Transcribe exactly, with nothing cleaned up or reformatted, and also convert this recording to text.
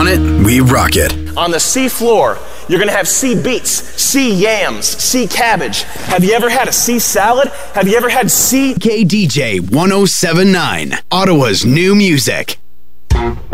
want it, we rock it. On the sea floor, you're going to have sea beets, sea yams, sea cabbage. Have you ever had a sea salad? Have you ever had sea... K D J one oh seven point nine, Ottawa's new music.